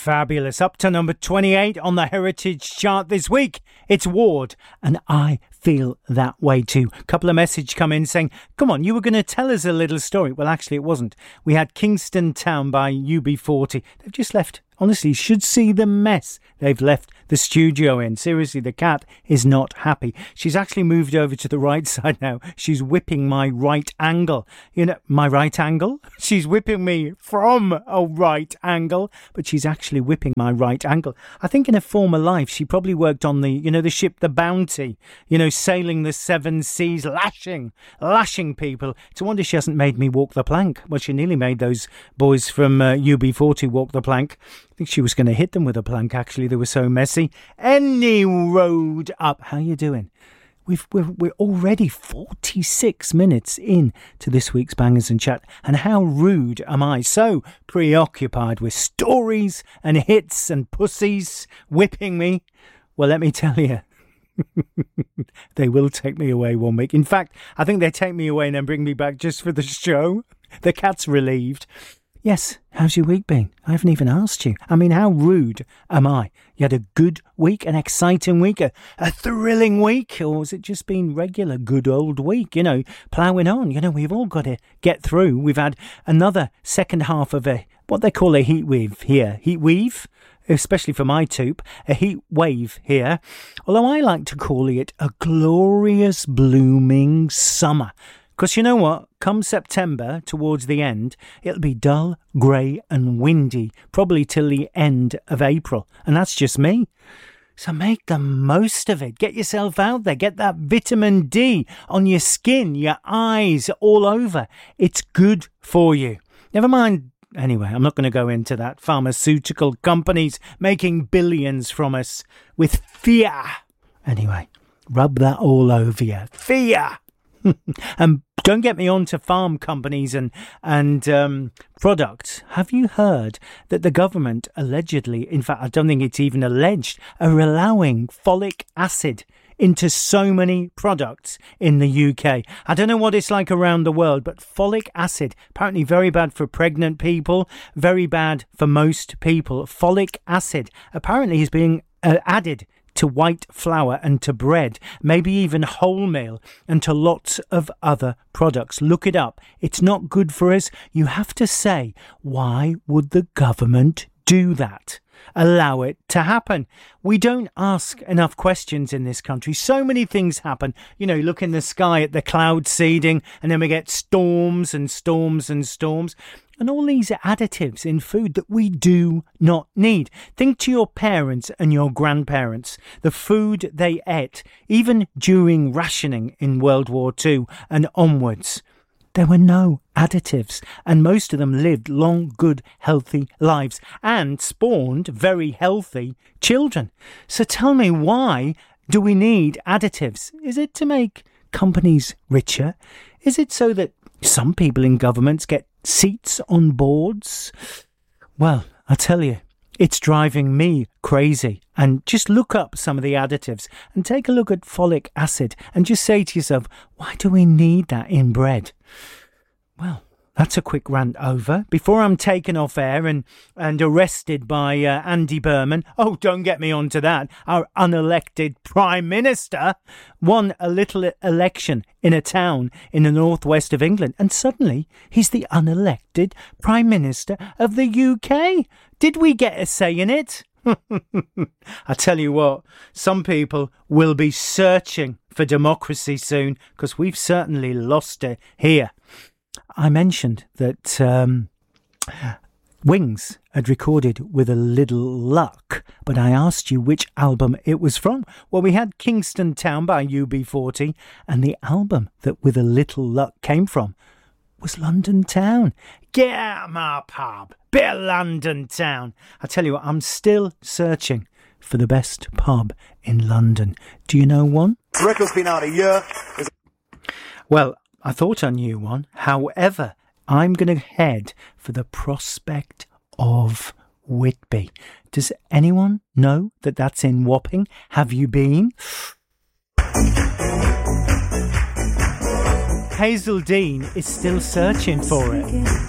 Fabulous. Up to number 28 on the Heritage chart this week. It's Ward, and I feel that way too. A couple of messages come in saying, come on, you were going to tell us a little story. Well, actually, it wasn't. We had Kingston Town by UB40. They've just left. Honestly, you should see the mess they've left the studio in. Seriously, the cat is not happy. She's actually moved over to the right side now. She's whipping my right angle. You know, my right angle? She's whipping me from a right angle, but she's actually whipping my right angle. I think in a former life, she probably worked on the ship, the Bounty, sailing the seven seas, lashing people. It's a wonder she hasn't made me walk the plank. Well, she nearly made those boys from UB40 walk the plank. I think she was going to hit them with a plank, actually. They were so messy. Any road up. How you doing? We're already 46 minutes in to this week's Bangers and Chat. And how rude am I? So preoccupied with stories and hits and pussies whipping me. Well, let me tell you. They will take me away one week. In fact, I think they take me away and then bring me back just for the show. The cat's relieved. Yes, how's your week been? I haven't even asked you. I mean, how rude am I? You had a good week, an exciting week, a thrilling week, or has it just been regular good old week? Ploughing on. We've all got to get through. We've had another second half of what they call a heat wave here. Heat wave? Especially for my toop, a heat wave here. Although I like to call it a glorious blooming summer. Because you know what? Come September, towards the end, it'll be dull, grey and windy, probably till the end of April. And that's just me. So make the most of it. Get yourself out there. Get that vitamin D on your skin, your eyes, all over. It's good for you. Never mind. Anyway, I'm not going to go into that. Pharmaceutical companies making billions from us with fear. Anyway, rub that all over you. Fear. And don't get me on to farm companies and products. Have you heard that the government allegedly, in fact, I don't think it's even alleged, are allowing folic acid into so many products in the UK? I don't know what it's like around the world, but folic acid, apparently very bad for pregnant people, very bad for most people. Folic acid apparently is being added to white flour and to bread, maybe even wholemeal, and to lots of other products. Look it up. It's not good for us. You have to say, why would the government do that? Allow it to happen. We don't ask enough questions in this country. So many things happen. Look in the sky at the cloud seeding, and then we get storms and storms and storms. And all these additives in food that we do not need. Think to your parents and your grandparents, the food they ate, even during rationing in World War II and onwards. There were no additives, and most of them lived long, good, healthy lives and spawned very healthy children. So tell me, why do we need additives? Is it to make companies richer? Is it so that some people in governments get seats on boards? Well, I tell you, it's driving me crazy. And just look up some of the additives and take a look at folic acid and just say to yourself, why do we need that in bread? Well, that's a quick rant over. Before I'm taken off air and arrested by Andy Berman. Oh, don't get me onto that. Our unelected Prime Minister won a little election in a town in the northwest of England. And suddenly he's the unelected Prime Minister of the UK. Did we get a say in it? I tell you what, some people will be searching for democracy soon, because we've certainly lost it here. I mentioned that Wings had recorded With a Little Luck, but I asked you which album it was from. Well, we had Kingston Town by UB40, and the album that With a Little Luck came from was London Town. Get out of my pub, bit of London Town. I tell you what, I'm still searching for the best pub in London. Do you know one? The record's been out a year. Well, I thought I knew one. However, I'm going to head for the Prospect of Whitby. Does anyone know that that's in Wapping? Have you been? Hazel Dean is still searching for it.